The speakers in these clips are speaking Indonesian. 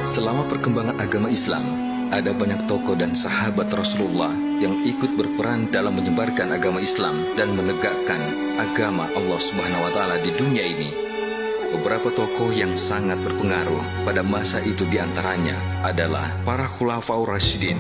Selama perkembangan agama Islam, ada banyak tokoh dan sahabat Rasulullah yang ikut berperan dalam menyebarkan agama Islam dan menegakkan agama Allah Subhanahu wa Ta'ala di dunia ini. Beberapa tokoh yang sangat berpengaruh pada masa itu diantaranya adalah para Khulafaur Rasyidin.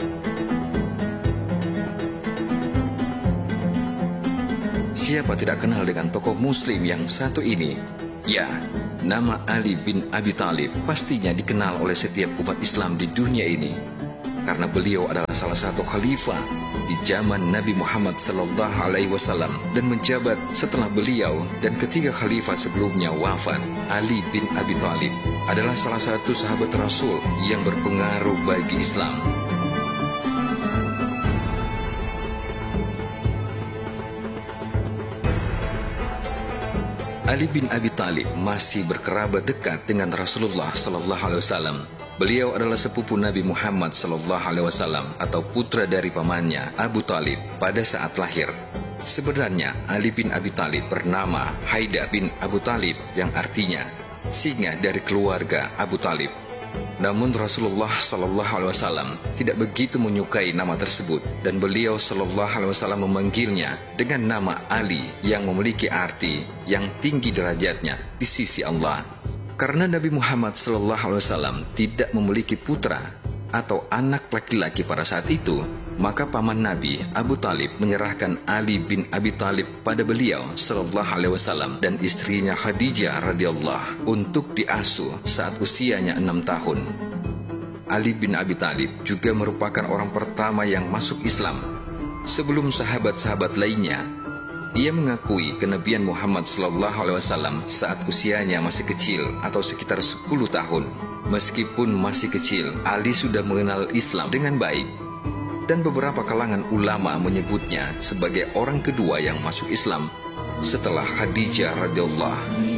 Siapa tidak kenal dengan tokoh Muslim yang satu ini? Ya, nama Ali bin Abi Thalib pastinya dikenal oleh setiap umat Islam di dunia ini, karena beliau adalah salah satu khalifah di zaman Nabi Muhammad SAW dan menjabat setelah beliau dan ketiga khalifah sebelumnya wafat. Ali bin Abi Thalib adalah salah satu sahabat Rasul yang berpengaruh bagi Islam. Ali bin Abi Thalib masih berkerabat dekat dengan Rasulullah SAW. Beliau adalah sepupu Nabi Muhammad SAW atau putra dari pamannya Abu Thalib pada saat lahir. Sebenarnya Ali bin Abi Thalib bernama Haidar bin Abu Thalib yang artinya singa dari keluarga Abu Thalib. Namun Rasulullah SAW tidak begitu menyukai nama tersebut dan beliau SAW memanggilnya dengan nama Ali yang memiliki arti yang tinggi derajatnya di sisi Allah. Karena Nabi Muhammad SAW tidak memiliki putra atau anak laki-laki pada saat itu, maka paman Nabi Abu Thalib menyerahkan Ali bin Abi Thalib pada beliau SAW dan istrinya Khadijah radhiyallahu untuk diasuh saat usianya 6 tahun. Ali bin Abi Thalib juga merupakan orang pertama yang masuk Islam. Sebelum sahabat-sahabat lainnya, ia mengakui kenabian Muhammad SAW saat usianya masih kecil atau sekitar 10 tahun. Meskipun masih kecil, Ali sudah mengenal Islam dengan baik. Dan beberapa kalangan ulama menyebutnya sebagai orang kedua yang masuk Islam setelah Khadijah radhiyallahu.